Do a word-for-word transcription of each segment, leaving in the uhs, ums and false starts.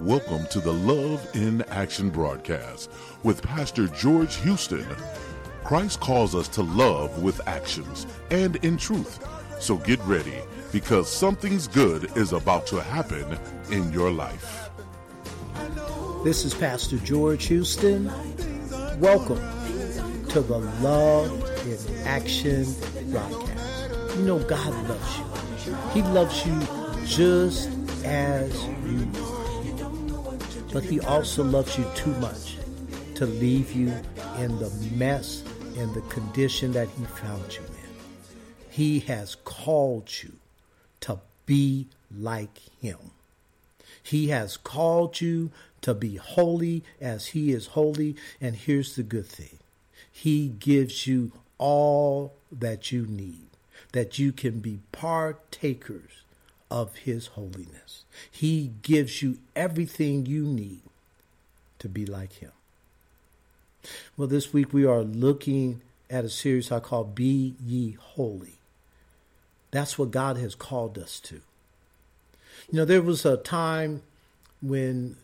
Welcome to the Love in Action broadcast with Pastor George Houston. Christ calls us to love with actions and in truth. So get ready, because something's good is about to happen in your life. This is Pastor George Houston. Welcome to the Love in Action broadcast. You know God loves you. He loves you just as you are. But he also loves you too much to leave you in the mess, in the condition that he found you in. He has called you to be like him. He has called you to be holy as he is holy. And here's the good thing. He gives you all that you need, that you can be partakers of his holiness. He gives you everything you need to be like him. Well, this week we are looking at a series I call Be Ye Holy. That's what God has called us to. You know, there was a time when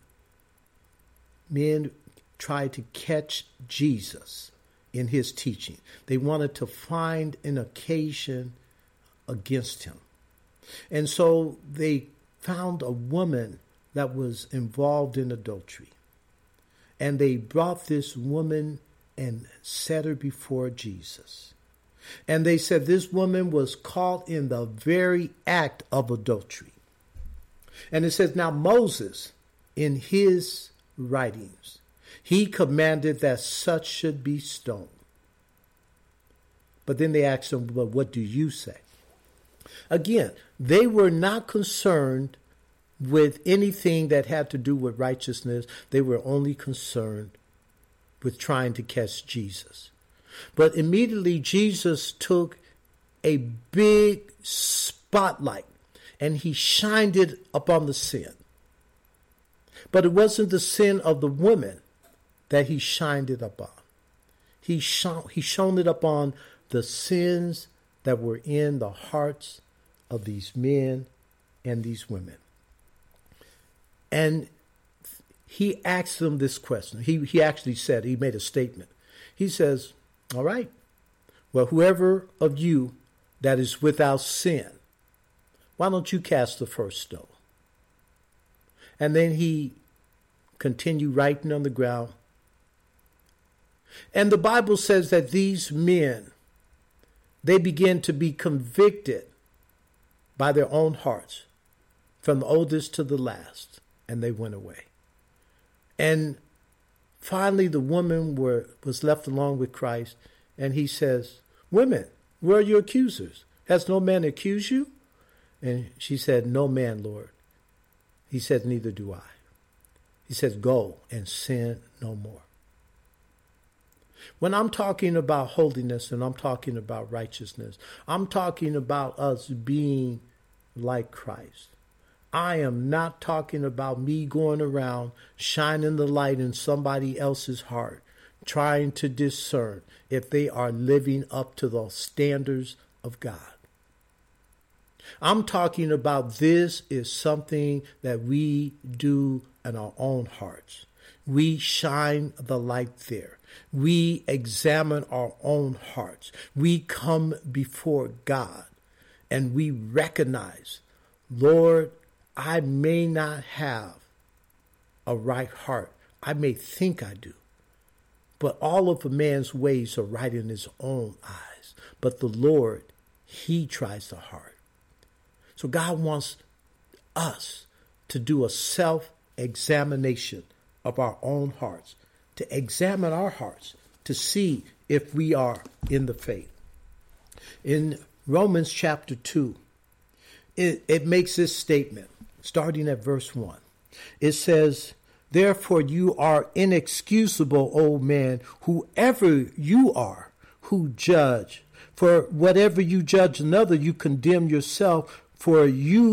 men tried to catch Jesus in his teaching. They wanted to find an occasion against him. And so they found a woman that was involved in adultery. And they brought this woman and set her before Jesus. And they said this woman was caught in the very act of adultery. And it says, now Moses, in his writings, he commanded that such should be stoned. But then they asked him, well, what do you say? Again, they were not concerned with anything that had to do with righteousness. They were only concerned with trying to catch Jesus. But immediately Jesus took a big spotlight and he shined it upon the sin. But it wasn't the sin of the woman that he shined it upon. He shone, he shone it upon the sins that were in the hearts of these men and these women. And he asked them this question. He, he actually said, he made a statement. He says, all right, well, whoever of you that is without sin, why don't you cast the first stone? And then he continued writing on the ground. And the Bible says that these men, they began to be convicted by their own hearts, from the oldest to the last, and they went away. And finally, the woman were, was left alone with Christ, and he says, women, where are your accusers? Has no man accused you? And she said, no man, Lord. He said, neither do I. He says, go and sin no more. When I'm talking about holiness and I'm talking about righteousness, I'm talking about us being like Christ. I am not talking about me going around shining the light in somebody else's heart, trying to discern if they are living up to the standards of God. I'm talking about this is something that we do in our own hearts. We shine the light there. We examine our own hearts. We come before God and we recognize, Lord, I may not have a right heart. I may think I do. But all of a man's ways are right in his own eyes. But the Lord, he tries the heart. So God wants us to do a self-examination of our own hearts, to examine our hearts, to see if we are in the faith. In Romans chapter two, it, it makes this statement, starting at verse one. It says, therefore you are inexcusable, O man, whoever you are, who judge. For whatever you judge another, you condemn yourself, for you